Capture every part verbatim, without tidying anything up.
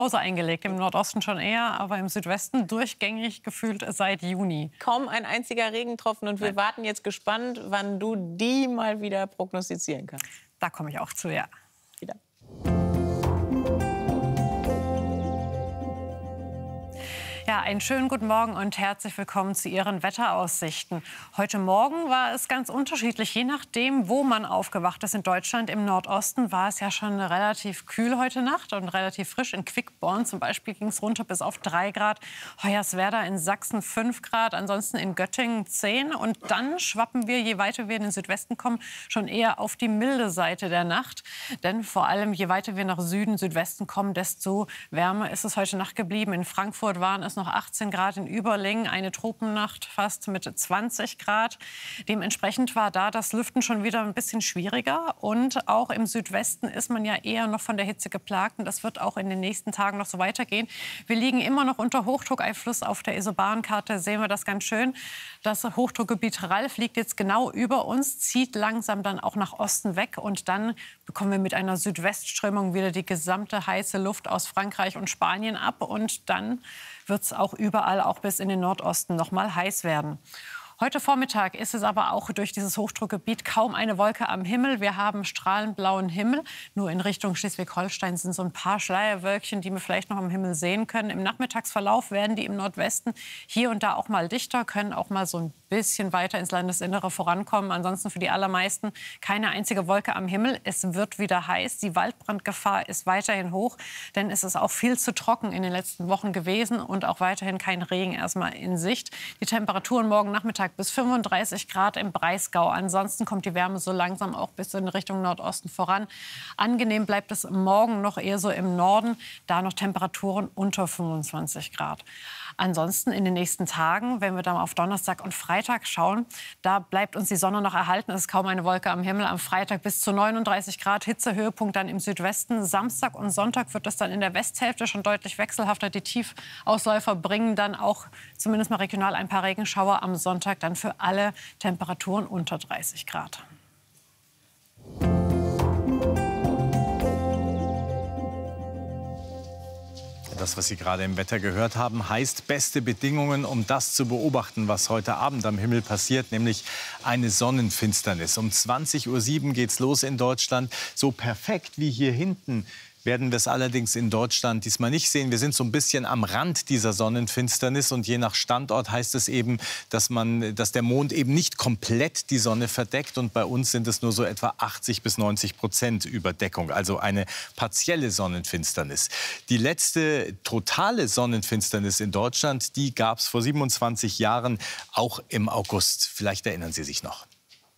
Pause eingelegt. Im Nordosten schon eher, aber im Südwesten durchgängig gefühlt seit Juni. Kaum ein einziger Regentropfen und wir Nein. warten jetzt gespannt, wann du die mal wieder prognostizieren kannst. Da komme ich auch zu, ja. Wieder. Ja, einen schönen guten Morgen und herzlich willkommen zu Ihren Wetteraussichten. Heute Morgen war es ganz unterschiedlich, je nachdem, wo man aufgewacht ist. In Deutschland, im Nordosten, war es ja schon relativ kühl heute Nacht und relativ frisch. In Quickborn zum Beispiel ging es runter bis auf drei Grad. Hoyerswerda in Sachsen fünf Grad, ansonsten in Göttingen zehn. Und dann schwappen wir, je weiter wir in den Südwesten kommen, schon eher auf die milde Seite der Nacht. Denn vor allem, je weiter wir nach Süden, Südwesten kommen, desto wärmer ist es heute Nacht geblieben. In Frankfurt waren es noch achtzehn Grad, in Überlingen eine Tropennacht fast mit zwanzig Grad. Dementsprechend war da das Lüften schon wieder ein bisschen schwieriger. Und auch im Südwesten ist man ja eher noch von der Hitze geplagt. Und das wird auch in den nächsten Tagen noch so weitergehen. Wir liegen immer noch unter Hochdruckeinfluss. Auf der Isobahnkarte sehen wir das ganz schön. Das Hochdruckgebiet Ralf liegt jetzt genau über uns, zieht langsam dann auch nach Osten weg. Und dann bekommen wir mit einer Südwestströmung wieder die gesamte heiße Luft aus Frankreich und Spanien ab. Und dann wird es auch überall, auch bis in den Nordosten, noch mal heiß werden. Heute Vormittag ist es aber auch durch dieses Hochdruckgebiet kaum eine Wolke am Himmel. Wir haben strahlend blauen Himmel. Nur in Richtung Schleswig-Holstein sind so ein paar Schleierwölkchen, die wir vielleicht noch am Himmel sehen können. Im Nachmittagsverlauf werden die im Nordwesten hier und da auch mal dichter, können auch mal so ein bisschen weiter ins Landesinnere vorankommen. Ansonsten für die allermeisten keine einzige Wolke am Himmel. Es wird wieder heiß. Die Waldbrandgefahr ist weiterhin hoch, denn es ist auch viel zu trocken in den letzten Wochen gewesen und auch weiterhin kein Regen erstmal in Sicht. Die Temperaturen morgen Nachmittag bis fünfunddreißig Grad im Breisgau. Ansonsten kommt die Wärme so langsam auch bis in Richtung Nordosten voran. Angenehm bleibt es morgen noch eher so im Norden, da noch Temperaturen unter fünfundzwanzig Grad. Ansonsten in den nächsten Tagen, wenn wir dann auf Donnerstag und Freitag schauen, da bleibt uns die Sonne noch erhalten. Es ist kaum eine Wolke am Himmel. Am Freitag bis zu neununddreißig Grad, Hitzehöhepunkt dann im Südwesten. Samstag und Sonntag wird es dann in der Westhälfte schon deutlich wechselhafter. Die Tiefausläufer bringen dann auch zumindest mal regional ein paar Regenschauer. Am Sonntag dann für alle Temperaturen unter dreißig Grad. Das, was Sie gerade im Wetter gehört haben, heißt beste Bedingungen, um das zu beobachten, was heute Abend am Himmel passiert, nämlich eine Sonnenfinsternis. Um zwanzig Uhr sieben geht's los in Deutschland. So perfekt wie hier hinten werden wir es allerdings in Deutschland diesmal nicht sehen. Wir sind so ein bisschen am Rand dieser Sonnenfinsternis und je nach Standort heißt es eben, dass man, dass der Mond eben nicht komplett die Sonne verdeckt und bei uns sind es nur so etwa achtzig bis neunzig Prozent Überdeckung, also eine partielle Sonnenfinsternis. Die letzte totale Sonnenfinsternis in Deutschland, die gab es vor siebenundzwanzig Jahren, auch im August. Vielleicht erinnern Sie sich noch.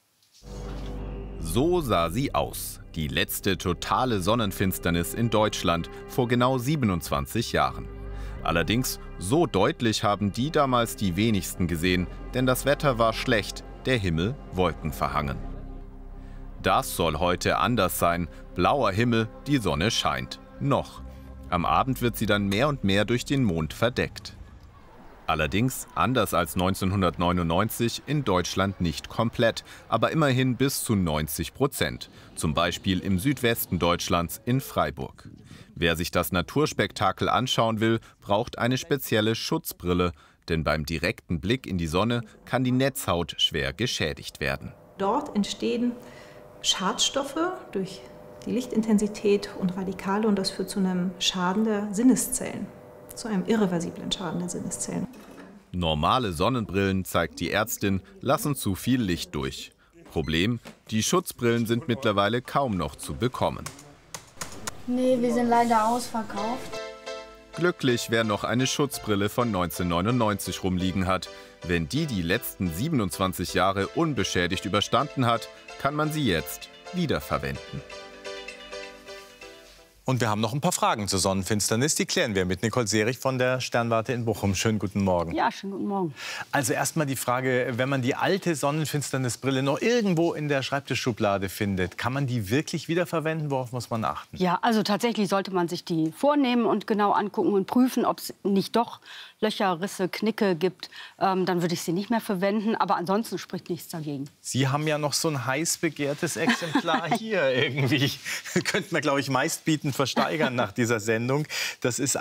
So sah sie aus. Die letzte totale Sonnenfinsternis in Deutschland vor genau siebenundzwanzig Jahren. Allerdings, so deutlich haben die damals die wenigsten gesehen, denn das Wetter war schlecht, der Himmel wolkenverhangen. Das soll heute anders sein. Blauer Himmel, die Sonne scheint. Noch. Am Abend wird sie dann mehr und mehr durch den Mond verdeckt. Allerdings, anders als neunzehnhundertneunundneunzig, in Deutschland nicht komplett, aber immerhin bis zu neunzig Prozent. Zum Beispiel im Südwesten Deutschlands in Freiburg. Wer sich das Naturspektakel anschauen will, braucht eine spezielle Schutzbrille, denn beim direkten Blick in die Sonne kann die Netzhaut schwer geschädigt werden. Dort entstehen Schadstoffe durch die Lichtintensität und Radikale und das führt zu einem Schaden der Sinneszellen. Zu einem irreversiblen Schaden der Sinneszellen. Normale Sonnenbrillen, zeigt die Ärztin, lassen zu viel Licht durch. Problem, die Schutzbrillen sind mittlerweile kaum noch zu bekommen. Nee, wir sind leider ausverkauft. Glücklich, wer noch eine Schutzbrille von neunzehnhundertneunundneunzig rumliegen hat. Wenn die die letzten siebenundzwanzig Jahre unbeschädigt überstanden hat, kann man sie jetzt wiederverwenden. Und wir haben noch ein paar Fragen zur Sonnenfinsternis. Die klären wir mit Nicole Seerich von der Sternwarte in Bochum. Schönen guten Morgen. Ja, schönen guten Morgen. Also erst mal die Frage, wenn man die alte Sonnenfinsternisbrille noch irgendwo in der Schreibtischschublade findet, kann man die wirklich wiederverwenden? Worauf muss man achten? Ja, also tatsächlich sollte man sich die vornehmen und genau angucken und prüfen, ob es nicht doch Löcher, Risse, Knicke gibt. Ähm, dann würde ich sie nicht mehr verwenden. Aber ansonsten spricht nichts dagegen. Sie haben ja noch so ein heiß begehrtes Exemplar hier irgendwie. Könnten wir, glaube ich, meist bieten versteigern nach dieser Sendung. Das ist